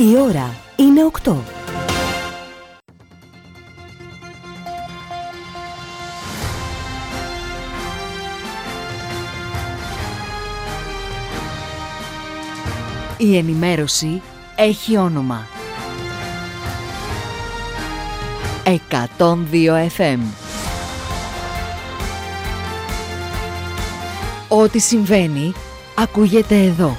Η ώρα είναι 8. Η ενημέρωση έχει όνομα. 102 FM. Ό,τι συμβαίνει, ακούγεται εδώ.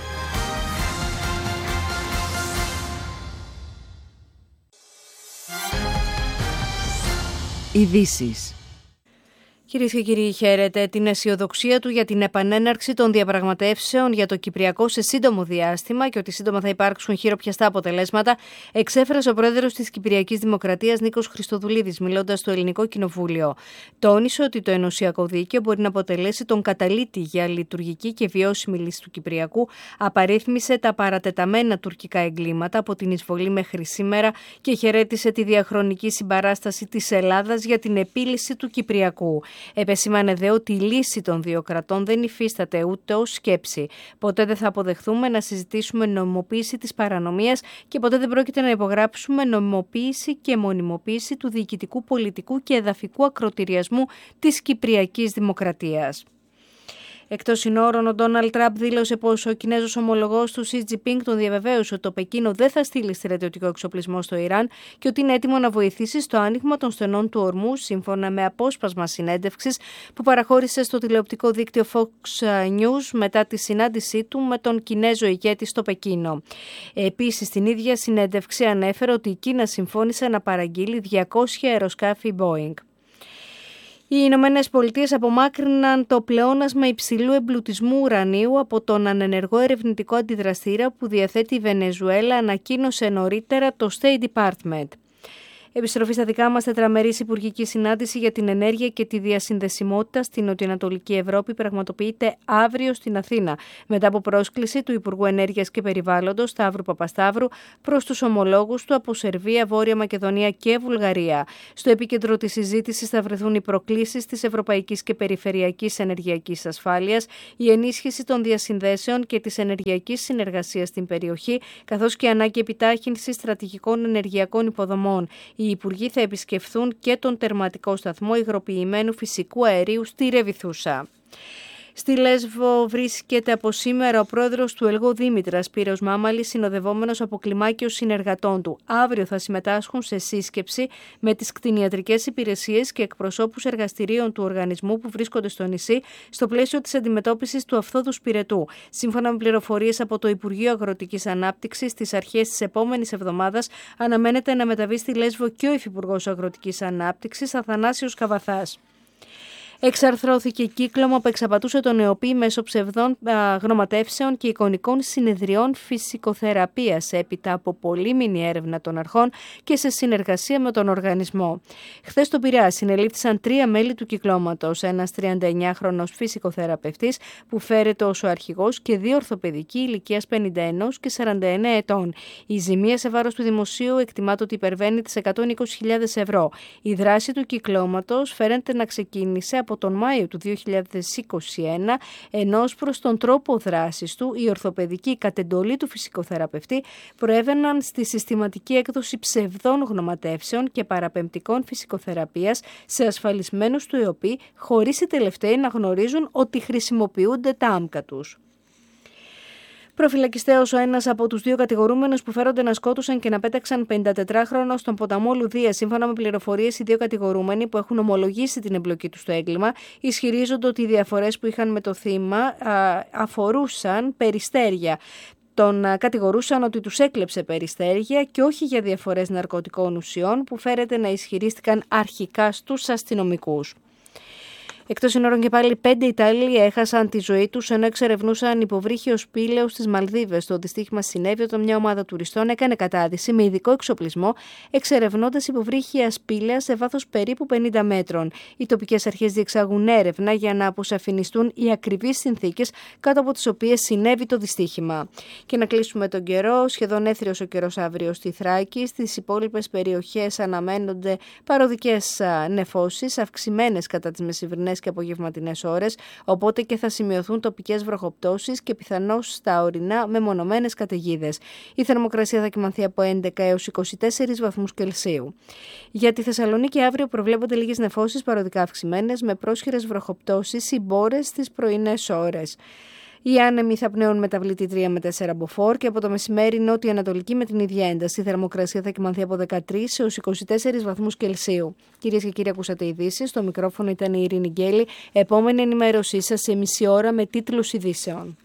Ειδήσεις. Κυρίες και κύριοι, χαίρετε. Την αισιοδοξία του για την επανέναρξη των διαπραγματεύσεων για το Κυπριακό σε σύντομο διάστημα και ότι σύντομα θα υπάρξουν χειροπιαστά αποτελέσματα, εξέφρασε ο πρόεδρος της Κυπριακής Δημοκρατίας Νίκος Χριστοδουλίδης, μιλώντας στο Ελληνικό Κοινοβούλιο. Τόνισε ότι το ενωσιακό δίκαιο μπορεί να αποτελέσει τον καταλήτη για λειτουργική και βιώσιμη λύση του Κυπριακού, απαρίθμησε τα παρατεταμένα τουρκικά εγκλήματα από την εισβολή μέχρι σήμερα και χαιρέτησε τη διαχρονική συμπαράσταση της Ελλάδας για την επίλυση του Κυπριακού. Επεσήμανε δε ότι η λύση των δύο κρατών δεν υφίσταται ούτε ως σκέψη. Ποτέ δεν θα αποδεχθούμε να συζητήσουμε νομιμοποίηση της παρανομίας και ποτέ δεν πρόκειται να υπογράψουμε νομιμοποίηση και μονιμοποίηση του διοικητικού, πολιτικού και εδαφικού ακροτηριασμού της Κυπριακής Δημοκρατίας. Εκτός συνόρων, ο Ντόναλντ Τραμπ δήλωσε πως ο Κινέζος ομολογός του Σι Τζινπίνγκ τον διαβεβαίωσε ότι το Πεκίνο δεν θα στείλει στρατιωτικό εξοπλισμό στο Ιράν και ότι είναι έτοιμο να βοηθήσει στο άνοιγμα των στενών του ορμού, σύμφωνα με απόσπασμα συνέντευξης που παραχώρησε στο τηλεοπτικό δίκτυο Fox News μετά τη συνάντησή του με τον Κινέζο ηγέτη στο Πεκίνο. Επίσης, στην ίδια συνέντευξη ανέφερε ότι η Κίνα συμφώνησε να παραγγείλει 200 αεροσκάφη Boeing. Οι Ηνωμένες Πολιτείες απομάκρυναν το πλεόνασμα υψηλού εμπλουτισμού ουρανίου από τον ανενεργό ερευνητικό αντιδραστήρα που διαθέτει η Βενεζουέλα, ανακοίνωσε νωρίτερα το State Department. Επιστροφή στα δικά μας, τετραμερής υπουργική συνάντηση για την ενέργεια και τη διασυνδεσιμότητα στην Νοτιοανατολική Ευρώπη πραγματοποιείται αύριο στην Αθήνα, μετά από πρόσκληση του Υπουργού Ενέργειας και Περιβάλλοντος Σταύρου Παπασταύρου προς τους ομολόγους του από Σερβία, Βόρεια Μακεδονία και Βουλγαρία. Στο επίκεντρο της συζήτησης θα βρεθούν οι προκλήσεις της ευρωπαϊκής και περιφερειακής ενεργειακής ασφάλειας, η ενίσχυση των διασυνδέσεων και της ενεργειακής συνεργασίας στην περιοχή, καθώς και η ανάγκη επιτάχυνσης στρατηγικών ενεργειακών υποδομών. Οι υπουργοί θα επισκεφθούν και τον τερματικό σταθμό υγροποιημένου φυσικού αερίου στη Ρεβιθούσα. Στη Λέσβο βρίσκεται από σήμερα ο πρόεδρος του ΕΛΓΟ Δήμητρα, Σπύρος Μάμαλης, συνοδευόμενος από κλιμάκιο συνεργατών του. Αύριο θα συμμετάσχουν σε σύσκεψη με τις κτηνιατρικές υπηρεσίες και εκπροσώπους εργαστηρίων του οργανισμού που βρίσκονται στο νησί, στο πλαίσιο της αντιμετώπισης του αφθόδου σπυρετού. Σύμφωνα με πληροφορίες από το Υπουργείο Αγροτικής Ανάπτυξης, στις αρχές της επόμενης εβδομάδας αναμένεται να μεταβεί στη Λέσβο και ο Υφυπουργός Αγροτικής Ανάπτυξης, Αθανάσιος Καβαθάς. Εξαρθρώθηκε κύκλωμα που εξαπατούσε τον ΕΟΠΗ μέσω ψευδών γνωματεύσεων και εικονικών συνεδριών φυσικοθεραπείας έπειτα από πολύμηνη έρευνα των αρχών και σε συνεργασία με τον οργανισμό. Χθες στο Πειραιά συνελήφθησαν 3 μέλη του κυκλώματος, ένας 39χρονος φυσικοθεραπευτής που φέρεται ως ο αρχηγός και 2 ορθοπαιδικοί ηλικίας 51 και 49 ετών. Η ζημία σε βάρος του δημοσίου εκτιμάται ότι υπερβαίνει τις 120.000 ευρώ. Η δράση του κυκλώματος φαίνεται να ξεκίνησε από τον Μάιο του 2021, ενώ προς τον τρόπο δράσης του, οι ορθοπαιδικοί κατ' εντολή του φυσικοθεραπευτή προέβαιναν στη συστηματική έκδοση ψευδών γνωματεύσεων και παραπεμπτικών φυσικοθεραπείας σε ασφαλισμένους του ΕΟΠΗ, χωρίς οι τελευταίοι να γνωρίζουν ότι χρησιμοποιούνται τα άμκα τους. Προφυλακιστέος ο ένας από τους 2 κατηγορούμενους που φέρονται να σκότωσαν και να πέταξαν 54χρονο στον ποταμό Λουδία. Σύμφωνα με πληροφορίες, οι 2 κατηγορούμενοι που έχουν ομολογήσει την εμπλοκή τους στο έγκλημα ισχυρίζονται ότι οι διαφορές που είχαν με το θύμα αφορούσαν περιστέρια. Τον κατηγορούσαν ότι τους έκλεψε περιστέρια και όχι για διαφορές ναρκωτικών ουσιών που φέρεται να ισχυρίστηκαν αρχικά στους αστυνομικούς. Εκτός συνόρων και πάλι 5 Ιταλοί έχασαν τη ζωή τους ενώ εξερευνούσαν υποβρύχιο σπήλαιο στις Μαλδίβες. Το δυστύχημα συνέβη όταν μια ομάδα τουριστών έκανε κατάδυση με ειδικό εξοπλισμό εξερευνώντας υποβρύχια σπήλαια σε βάθος περίπου 50 μέτρων. Οι τοπικές αρχές διεξάγουν έρευνα για να αποσαφινιστούν οι ακριβείς συνθήκες κάτω από τις οποίες συνέβη το δυστύχημα. Και να κλείσουμε τον καιρό, σχεδόν έθριος ο καιρός αύριο στη Θράκη. Στις υπόλοιπες περιοχές αναμένονται παροδικές νεφώσεις, αυξημένες κατά τις μεσημβρινές πρωινές και απογευματινές ώρες, οπότε και θα σημειωθούν τοπικές βροχοπτώσεις και πιθανώς στα ορεινά μεμονωμένες καταιγίδες. Η θερμοκρασία θα κυμανθεί από 11 έως 24 βαθμούς Κελσίου. Για τη Θεσσαλονίκη αύριο προβλέπονται λίγες νεφώσεις παροδικά αυξημένες με πρόσχερες βροχοπτώσεις ή μπόρες στις πρωινές ώρες. Οι άνεμοι θα πνέουν μεταβλητή 3 με 4 μποφόρ και από το μεσημέρι νότιο-ανατολική με την ίδια ένταση. Η θερμοκρασία θα κυμανθεί από 13 έως 24 βαθμούς Κελσίου. Κυρίες και κύριοι, ακούσατε ειδήσεις. Στο μικρόφωνο ήταν η Ειρήνη Γκέλη. Επόμενη ενημέρωσή σας σε μισή ώρα με τίτλους ειδήσεων.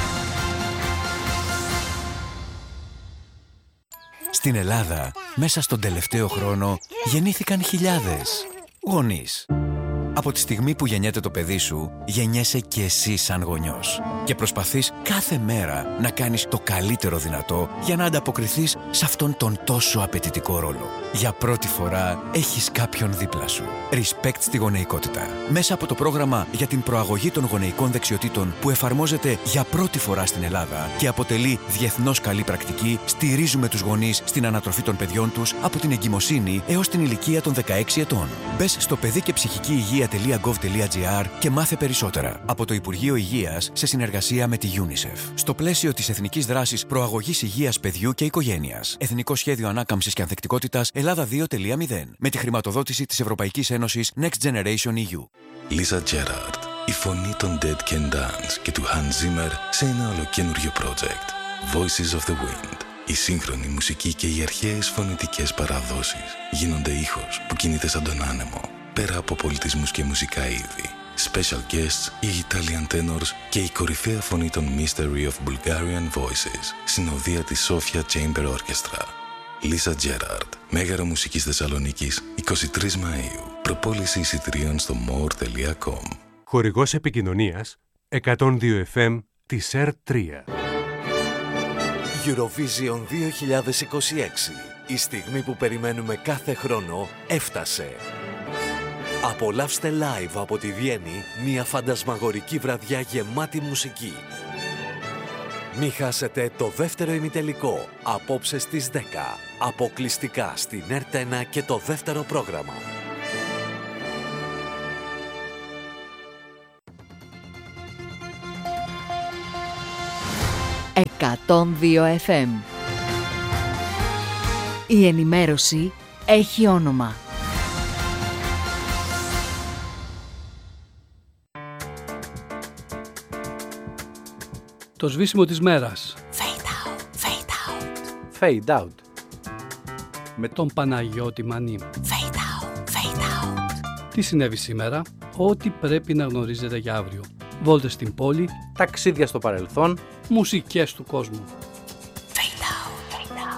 Στην Ελλάδα, μέσα στον τελευταίο χρόνο, γεννήθηκαν χιλιάδες γονείς. Από τη στιγμή που γεννιέται το παιδί σου, γεννιέσαι και εσύ σαν γονιός. Και προσπαθείς κάθε μέρα να κάνεις το καλύτερο δυνατό για να ανταποκριθείς σε αυτόν τον τόσο απαιτητικό ρόλο. Για πρώτη φορά έχεις κάποιον δίπλα σου. Respect στη γονεϊκότητα. Μέσα από το πρόγραμμα για την προαγωγή των γονεϊκών δεξιοτήτων που εφαρμόζεται για πρώτη φορά στην Ελλάδα και αποτελεί διεθνώς καλή πρακτική, στηρίζουμε τους γονείς στην ανατροφή των παιδιών τους από την εγκυμοσύνη έως την ηλικία των 16 ετών. Μπες στο παιδικεψυχικηυγεία.gov.gr και μάθε περισσότερα από το Υπουργείο Υγείας σε συνεργασία με τη UNICEF. Στο πλαίσιο της Εθνικής Δράσης Προαγωγής Υγείας Παιδιού και Οικογένειας. Εθνικό Σχέδιο Ανάκαμψης και Ανθεκτικότητας Ελλάδα 2.0 με τη χρηματοδότηση της Ευρωπαϊκής Ένωσης Next Generation EU. Lisa Gerrard, η φωνή των Dead Can Dance και του Hans Zimmer σε ένα ολοκαίνουργιο project. Voices of the Wind. Η σύγχρονη μουσική και οι αρχαίες φωνητικές παραδόσεις γίνονται ήχος που κινείται σαν τον άνεμο, πέρα από πολιτισμούς και μουσικά είδη. Special guests, οι Italian tenors και η κορυφαία φωνή των Mystery of Bulgarian Voices, συνοδεία της Sofia Chamber Orchestra. Lisa Gerrard, Μέγαρο Μουσικής Θεσσαλονίκης, 23 Μαΐου. Προπόληση εισιτηρίων στο more.com. Χορηγός επικοινωνίας 102 FM της R3. Eurovision 2026. Η στιγμή που περιμένουμε κάθε χρόνο έφτασε. Απολαύστε live από τη Βιέννη μια φαντασμαγορική βραδιά γεμάτη μουσική. Μη χάσετε το δεύτερο ημιτελικό απόψε στις 10. Αποκλειστικά στην ΕΡΤ1 και το δεύτερο πρόγραμμα. «102 FM». Η ενημέρωση έχει όνομα. Το σβήσιμο της μέρας. Fade out, fade out. Fade out. Με τον Παναγιώτη Μανή. Fade out, fade out. Τι συνέβη σήμερα, ό,τι πρέπει να γνωρίζετε για αύριο. Βόλτες στην πόλη, Ταξίδια στο παρελθόν, μουσικές του κόσμου.